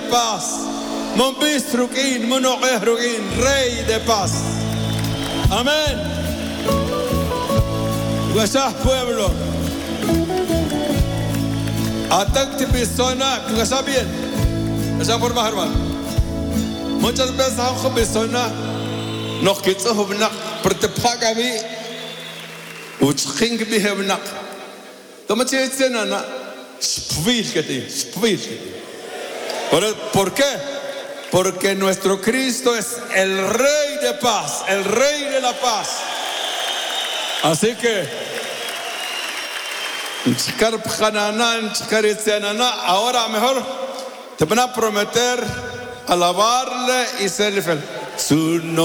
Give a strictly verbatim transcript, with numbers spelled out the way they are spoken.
paz. Mon bistrukin, monoquehrukin, rey de paz. Amén. Gracias, pueblo. Atacte persona, que está bien. Esa forma, hermano. Muchas veces ajo persona, no quiso hubnak, pero te paga bi, uchking bi hubnak. Como te dicen, ana, spvil que te, spvil. ¿Por qué? Porque nuestro Cristo es el Rey de paz, el Rey de la paz. Así que, ahora mejor te van a prometer alabarle y serle fiel. Su